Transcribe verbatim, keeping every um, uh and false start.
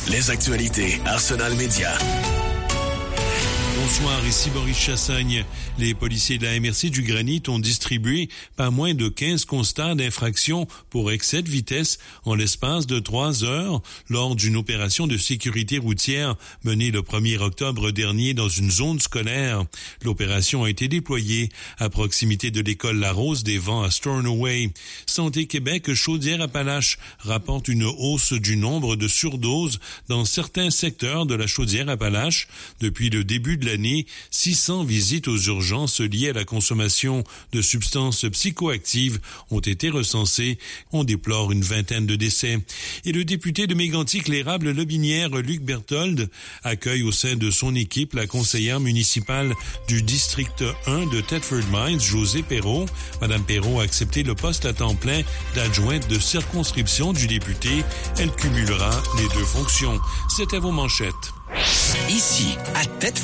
Les actualités Arsenal Média. Bonsoir, ici Boris Chassagne. Les policiers de la M R C du Granit ont distribué pas moins de quinze constats d'infraction pour excès de vitesse en l'espace de trois heures lors d'une opération de sécurité routière menée le premier octobre dernier dans une zone scolaire. L'opération a été déployée à proximité de l'école La Rose des Vents à Stornoway. Santé Québec Chaudière-Appalaches rapporte une hausse du nombre de surdoses dans certains secteurs de la Chaudière-Appalaches depuis le début de l'année. six cents visites aux urgences liées à la consommation de substances psychoactives ont été recensées. On déplore une vingtaine de décès. Et le député de Mégantic-l'Érable-Lobinière, Luc Berthold, accueille au sein de son équipe la conseillère municipale du district un de Thetford Mines, Josée Perrault. Madame Perrault a accepté le poste à temps plein d'adjointe de circonscription du député. Elle cumulera les deux fonctions. C'était vos manchettes. Ici, à Thetford.